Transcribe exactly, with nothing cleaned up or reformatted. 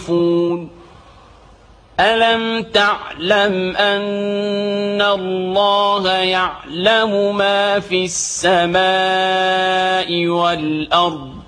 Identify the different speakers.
Speaker 1: ألم تعلم أن الله يعلم ما في السماء والأرض